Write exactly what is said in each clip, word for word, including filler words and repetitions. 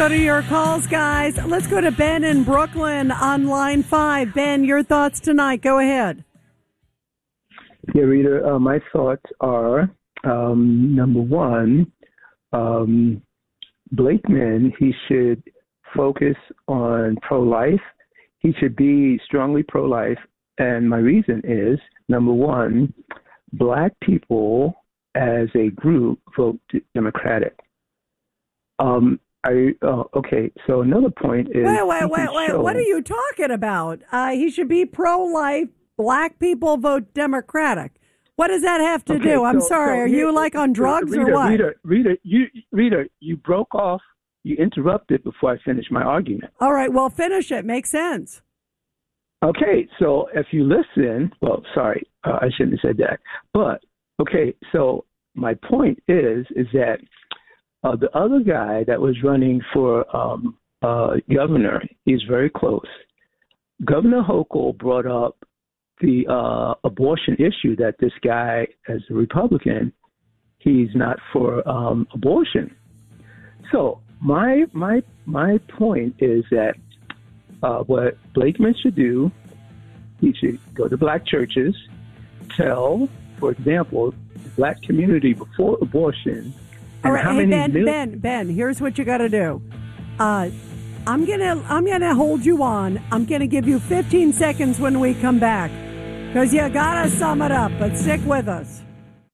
Go to your calls, guys. Let's go to Ben in Brooklyn on line five. Ben, your thoughts tonight. Go ahead. Yeah, Rita, uh, my thoughts are, um, number one, um, Blakeman, he should focus on pro-life. He should be strongly pro-life. And my reason is, number one, black people as a group vote Democratic. Um, I, uh, okay, so another point is... Wait, wait, wait, wait. show, what are you talking about? Uh, he should be pro-life. Black people vote Democratic. What does that have to okay, do? I'm so, sorry. so are here, you like on drugs Rita, or what? Rita, Rita, you, Rita, you broke off. You interrupted before I finished my argument. All right, well, finish it. Makes sense. Okay, so if you listen, well, sorry, uh, I shouldn't have said that. But, okay, so my point is, is that uh, the other guy that was running for um, uh, governor, he's very close. Governor Hochul brought up the uh, abortion issue that this guy, as a Republican, he's not for um, abortion. So my my my point is that uh, what Blakeman should do, he should go to black churches, tell, for example, the black community before abortion. All right, how hey, many Ben, mil- Ben, Ben, here's what you got to do. Uh, I'm gonna I'm gonna hold you on. I'm gonna give you fifteen seconds when we come back, because you gotta sum it up. But stick with us.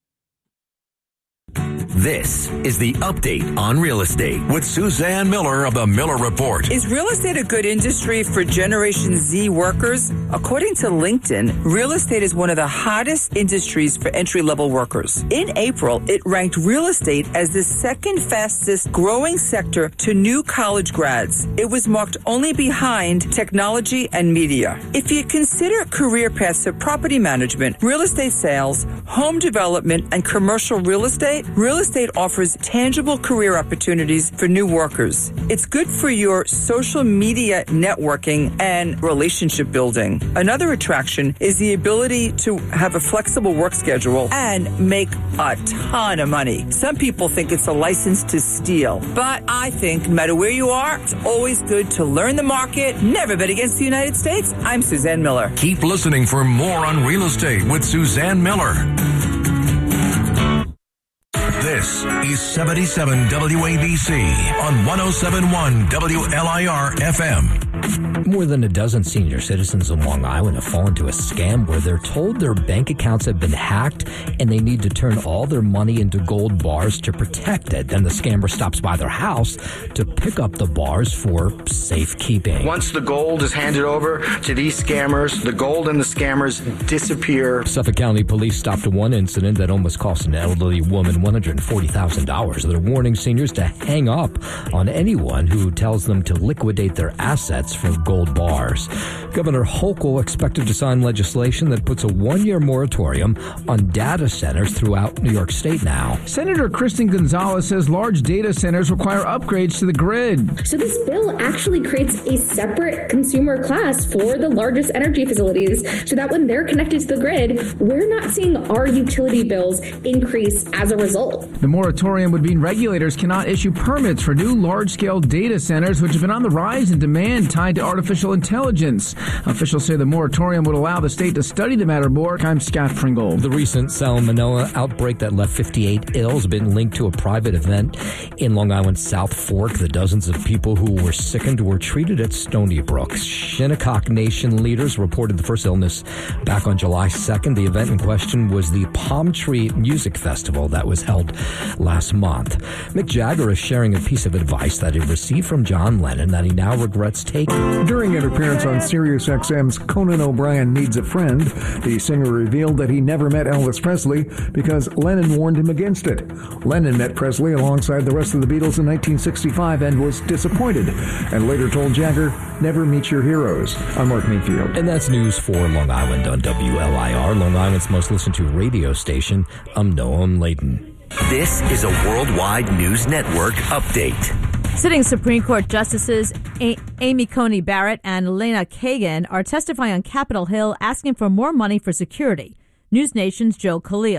This is the Update on Real Estate with Suzanne Miller of the Miller Report. Is real estate a good industry for Generation Z workers? According to LinkedIn, real estate is one of the hottest industries for entry-level workers. In April, it ranked real estate as the second fastest growing sector to new college grads. It was marked only behind technology and media. If you consider career paths to property management, real estate sales, home development, and commercial real estate, real estate offers tangible career opportunities for new workers. It's good for your social media networking and relationship building. Another attraction is the ability to have a flexible work schedule and make a ton of money. Some people think it's a license to steal, but I think no matter where you are, it's always good to learn the market. Never bet against the United States. I'm Suzanne Miller. Keep listening for more on real estate with Suzanne Miller. This is seventy-seven W A B C on one oh seven point one W L I R F M. More than a dozen senior citizens in Long Island have fallen into a scam where they're told their bank accounts have been hacked and they need to turn all their money into gold bars to protect it. Then the scammer stops by their house to pick up the bars for safekeeping. Once the gold is handed over to these scammers, the gold and the scammers disappear. Suffolk County Police stopped one incident that almost cost an elderly woman one hundred forty thousand dollars. They're warning seniors to hang up on anyone who tells them to liquidate their assets for gold bars. Governor Hochul expected to sign legislation that puts a one-year moratorium on data centers throughout New York State now. Senator Kristen Gonzalez says large data centers require upgrades to the grid. So this bill actually creates a separate consumer class for the largest energy facilities so that when they're connected to the grid, we're not seeing our utility bills increase as a result. The moratorium would mean regulators cannot issue permits for new large-scale data centers, which have been on the rise in demand tied to artificial intelligence. Officials say the moratorium would allow the state to study the matter more. I'm Scott Pringle. The recent salmonella outbreak that left fifty-eight ill has been linked to a private event in Long Island's South Fork. The dozens of people who were sickened were treated at Stony Brook. Shinnecock Nation leaders reported the first illness back on July second. The event in question was the Palm Tree Music Festival that was held last month. Mick Jagger is sharing a piece of advice that he received from John Lennon that he now regrets taking. During an appearance on Sirius X M's Conan O'Brien Needs a Friend, the singer revealed that he never met Elvis Presley because Lennon warned him against it. Lennon met Presley alongside the rest of the Beatles in nineteen sixty-five and was disappointed, and later told Jagger, never meet your heroes. I'm Mark Mayfield. And that's news for Long Island on W L I R, Long Island's most listened to radio station. I'm Noam Layden. This is a Worldwide News Network update. Sitting Supreme Court Justices a- Amy Coney Barrett and Elena Kagan are testifying on Capitol Hill asking for more money for security. News Nation's Joe Khalil.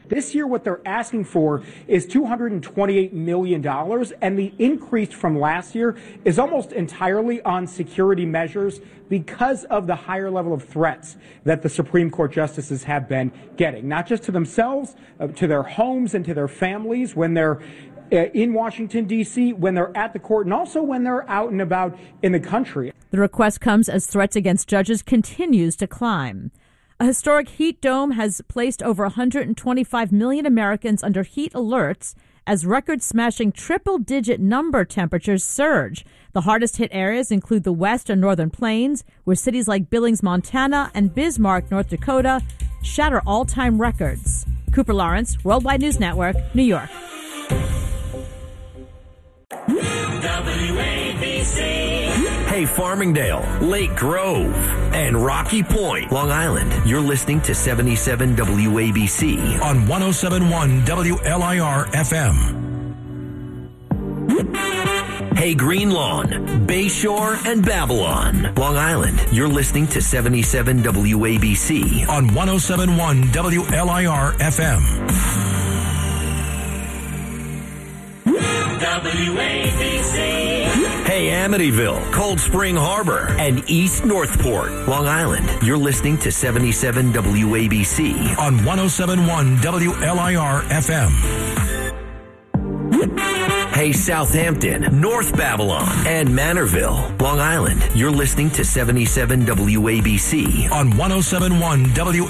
This year, what they're asking for is two hundred twenty-eight million dollars, and the increase from last year is almost entirely on security measures because of the higher level of threats that the Supreme Court justices have been getting, not just to themselves, uh, to their homes and to their families when they're uh, in Washington, D C, when they're at the court, and also when they're out and about in the country. The request comes as threats against judges continues to climb. A historic heat dome has placed over one hundred twenty-five million Americans under heat alerts as record-smashing triple-digit number temperatures surge. The hardest-hit areas include the west and northern plains, where cities like Billings, Montana, and Bismarck, North Dakota, shatter all-time records. Cooper Lawrence, Worldwide News Network, New York. W A B C. Hey, Farmingdale, Lake Grove, and Rocky Point, Long Island. You're listening to seventy-seven W A B C on one oh seven point one W L I R F M. Hey, Green Lawn, Bayshore, and Babylon, Long Island. You're listening to seventy-seven W A B C on one oh seven point one W L I R F M. W A B C. Hey, Amityville, Cold Spring Harbor, and East Northport, Long Island. You're listening to seventy-seven W A B C on one oh seven point one W L I R F M. Hey, Southampton, North Babylon, and Manorville, Long Island. You're listening to seventy-seven W A B C on one oh seven point one W